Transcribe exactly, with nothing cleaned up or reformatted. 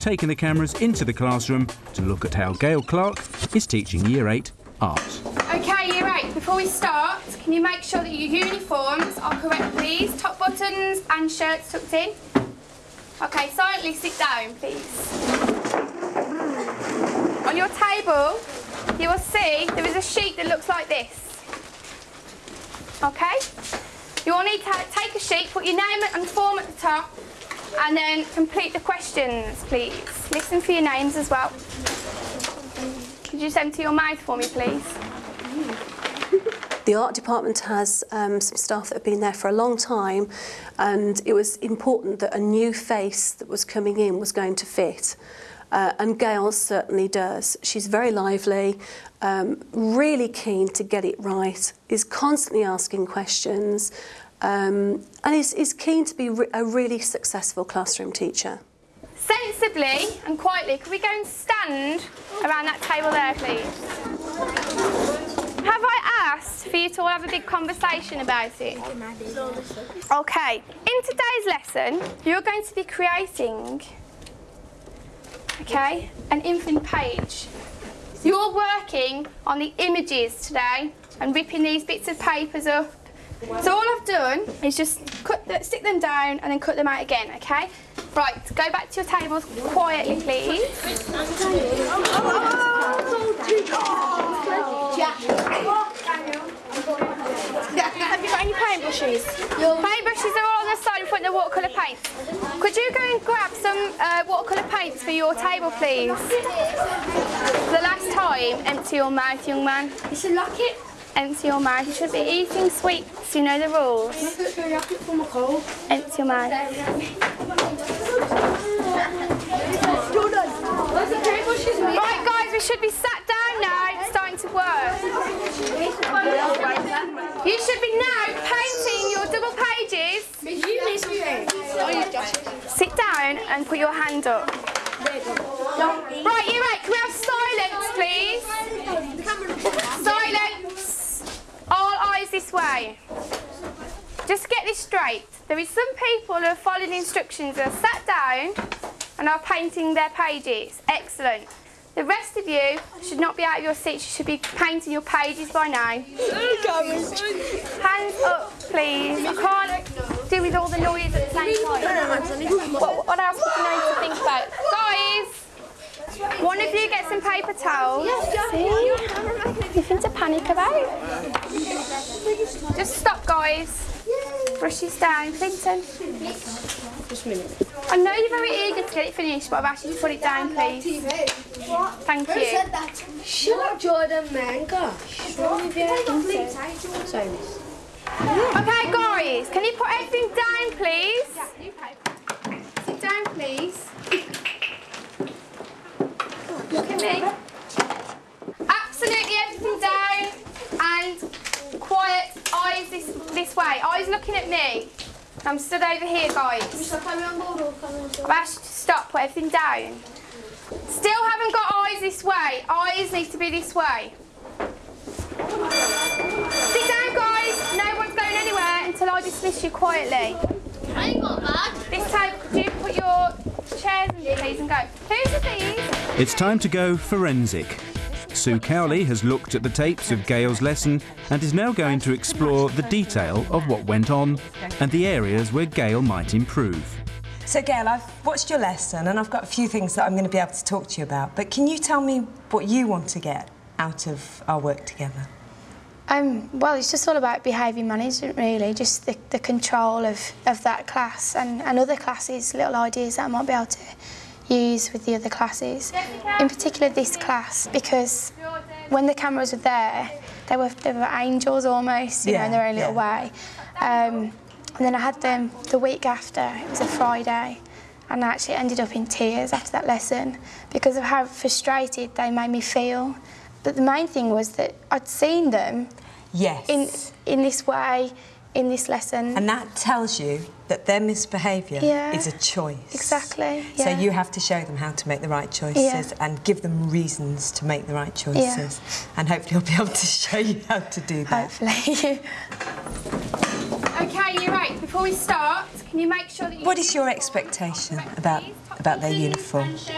taken the cameras into the classroom to look at how Gail Clark is teaching Year eight art. OK, Year eight, before we start, can you make sure that your uniforms are correct, please? Top buttons and shirts tucked in. OK, silently sit down, please. On your table, you will see there is a sheet that looks like this. OK? You will need to take a sheet, put your name and form at the top, and then complete the questions, please. Listen for your names as well. Could you just empty your mouth for me, please? The art department has um, some staff that have been there for a long time, and it was important that a new face that was coming in was going to fit. Uh, and Gail certainly does. She's very lively, um, really keen to get it right, is constantly asking questions, um, and is, is keen to be re a really successful classroom teacher. Sensibly and quietly, can we go and stand around that table there, please? Have I asked for you to all have a big conversation about it? OK, in today's lesson, you're going to be creating OK, an infinite page. You're working on the images today and ripping these bits of papers up. So all I've done is just cut the, stick them down and then cut them out again, OK? Right, go back to your tables quietly, please. Have you got any paintbrushes? Paintbrushes are all on the side in front of the watercolour paints. Could you go and grab some uh, watercolour paints for your table, please? For the last time, empty your mouth, young man. You should lock it. Empty your mouth. You should be eating sweets. You know the rules. Empty your mouth. Right, guys, we should be sat down now, starting to work. You should be now painting your double pages. Sit down and put your hand up. Right, you're right. Can we have silence, please? Silence. All eyes this way. Just get this straight. There is some people who are following instructions and are sat down and are painting their pages. Excellent. The rest of you should not be out of your seats. You should be painting your pages by now. Hands up, please. I can't do with all the noise at the same time. What, what else do you need to think about? Guys, one of you get some paper towels. See? Nothing to panic about. Just stop, guys. Brushes down. Clinton. Just a minute. I know you're very eager to get it finished, but I've asked you to put it down, please. Thank you. Who said that? Shut up, Jordan, man. Gosh. What's wrong with you? Sorry, miss. OK, guys, can you put everything down, please? Sit down, please. Look at me. Absolutely everything down and quiet. Eyes this, this way. Eyes looking at me. I'm stood over here, guys. I've asked you to stop, put everything down. Still haven't got eyes this way. Eyes need to be this way. Sit down, guys. No one's going anywhere until I dismiss you quietly. I ain't got that. This time, could you put your chairs in, please, and go. Whose are these? It's time to go forensic. Sue Cowley has looked at the tapes of Gail's lesson and is now going to explore the detail of what went on and the areas where Gail might improve. So Gail, I've watched your lesson and I've got a few things that I'm going to be able to talk to you about, but can you tell me what you want to get out of our work together? Um, well, it's just all about behaviour management, really, just the, the control of, of that class and, and other classes, little ideas that I might be able to use with the other classes. In particular this class, because when the cameras were there, they were, they were angels almost, you yeah, know, in their own little yeah. way. Um, and then I had them the week after, it was a Friday, and I actually ended up in tears after that lesson because of how frustrated they made me feel. But the main thing was that I'd seen them yes. in, in this way, in this lesson. And that tells you that their misbehaviour yeah, is a choice. Exactly, yeah. So you have to show them how to make the right choices yeah. and give them reasons to make the right choices. Yeah. And hopefully I'll be able to show you how to do that. Hopefully. OK, you're right. Before we start, can you make sure that you... What is your expectation about, about their uniform?